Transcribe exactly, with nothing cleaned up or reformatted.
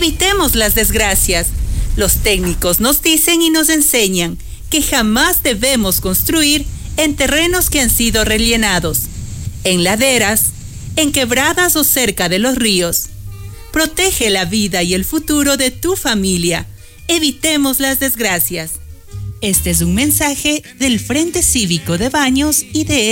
Evitemos las desgracias. Los técnicos nos dicen y nos enseñan que jamás debemos construir en terrenos que han sido rellenados, en laderas, en quebradas o cerca de los ríos. Protege la vida y el futuro de tu familia. Evitemos las desgracias. Este es un mensaje del Frente Cívico de Baños y de